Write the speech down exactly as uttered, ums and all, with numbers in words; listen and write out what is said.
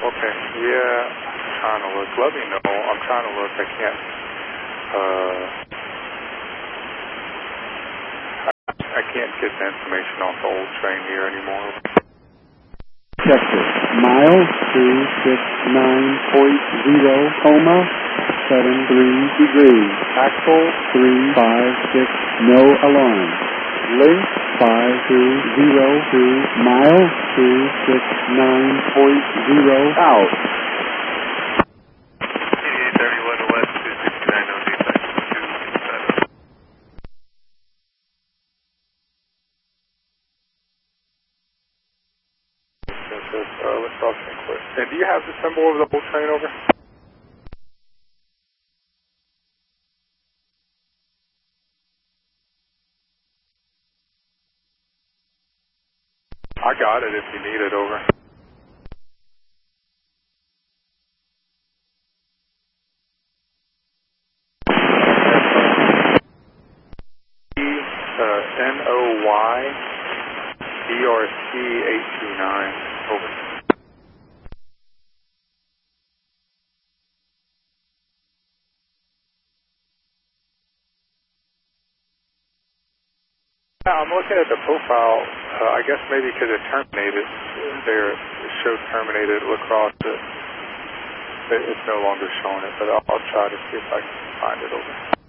Okay, yeah, I'm trying to look. Let me know. I'm trying to look. I can't, uh, I can't get the information off the old train here anymore. Texas, mile two six nine point zero, coma, seven three degrees. Axle three five six, no alarm. Length five two zero two, mile two six nine point zero, out. eighty-eight thirty-one west, two sixty-nine, no defect, two seven. Uh, let's talk Saint Louis. And do you have the symbol of the whole train over? I got it if you need it, over. Uh, N O Y D R C eight two nine, over. Yeah, I'm looking at the profile. Uh, I guess maybe because it terminated there, it showed terminated lacrosse. It, it's no longer showing it, but I'll, I'll try to see if I can find it over.